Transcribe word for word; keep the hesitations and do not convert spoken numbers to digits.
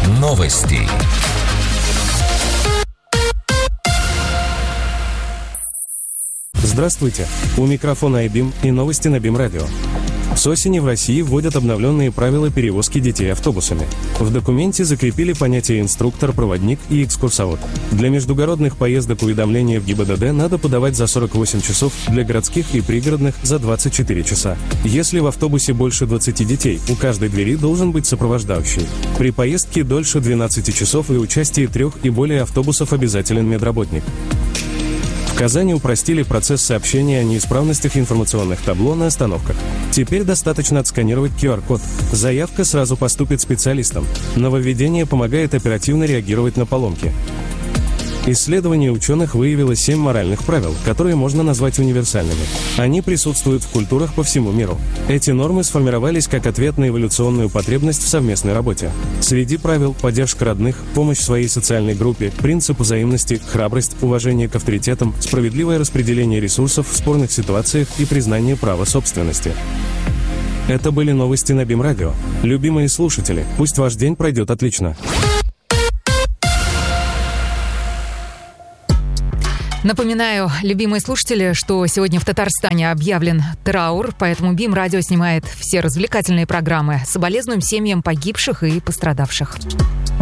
Новости. Здравствуйте! У микрофона iBeam и новости на BeamRadio. радио. С осени в России вводят обновленные правила перевозки детей автобусами. В документе закрепили понятие инструктор, проводник и экскурсовод. Для междугородных поездок уведомления в ГИБДД надо подавать за сорок восемь часов, для городских и пригородных за двадцать четыре часа. Если в автобусе больше двадцати детей, у каждой двери должен быть сопровождающий. При поездке дольше двенадцати часов и участии трех и более автобусов обязателен медработник. В Казани упростили процесс сообщения о неисправностях информационных табло на остановках. Теперь достаточно отсканировать ку ар код. Заявка сразу поступит специалистам. Нововведение помогает оперативно реагировать на поломки. Исследование ученых выявило семь моральных правил, которые можно назвать универсальными. Они присутствуют в культурах по всему миру. Эти нормы сформировались как ответ на эволюционную потребность в совместной работе. Среди правил – поддержка родных, помощь своей социальной группе, принцип взаимности, храбрость, уважение к авторитетам, справедливое распределение ресурсов в спорных ситуациях и признание права собственности. Это были новости на BeamRadio. Любимые слушатели, пусть ваш день пройдет отлично. Напоминаю, любимые слушатели, что сегодня в Татарстане объявлен траур, поэтому BeamRadio снимает все развлекательные программы. Соболезнуем семьям погибших и пострадавших.